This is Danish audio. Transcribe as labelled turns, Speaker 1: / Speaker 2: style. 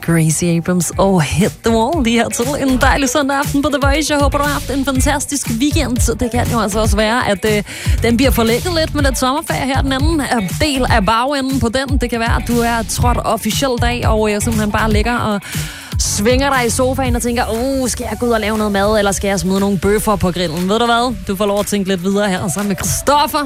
Speaker 1: Gracie Abrams og Hit the Wall lige her til en dejlig søndag aften på The Voice. Jeg håber, du har haft en fantastisk weekend. Det kan jo altså også være, at den bliver forlægget lidt med lidt sommerferie her. Den anden del af bagenden på den. Det kan være, at du er trådt officiel dag, og jeg simpelthen bare ligger og svinger dig i sofaen og tænker, skal jeg gå ud og lave noget mad, eller skal jeg smide nogle bøffer på grillen? Ved du hvad? Du får lov at tænke lidt videre her sammen med Christoffer.